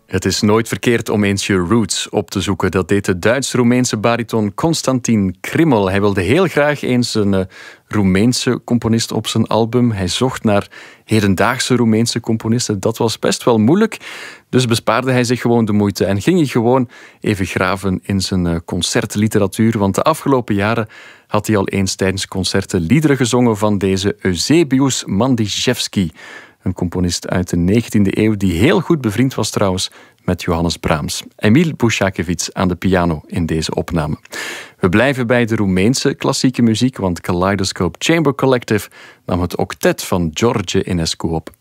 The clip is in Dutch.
Het is nooit verkeerd om eens je roots op te zoeken. Dat deed de Duits-Roemeense bariton Konstantin Krimmel. Hij wilde heel graag eens een Roemeense componist op zijn album. Hij zocht naar hedendaagse Roemeense componisten. Dat was best wel moeilijk. Dus bespaarde hij zich gewoon de moeite en ging hij gewoon even graven in zijn concertliteratuur. Want de afgelopen jaren had hij al eens tijdens concerten liederen gezongen van deze Eusebius Mandiszewski. Een componist uit de 19e eeuw die heel goed bevriend was trouwens met Johannes Brahms. Emil Bušakević aan de piano in deze opname. We blijven bij de Roemeense klassieke muziek, want Kaleidoscope Chamber Collective nam het octet van George Enescu op.